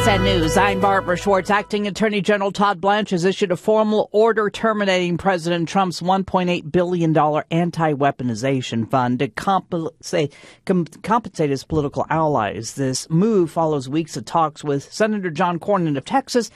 KXSN News. I'm Barbara Schwartz. Acting Attorney General Todd Blanche has issued a formal order terminating President Trump's $1.8 billion anti-weaponization fund to compensate his political allies. This move follows weeks of talks with Senator John Cornyn of Texas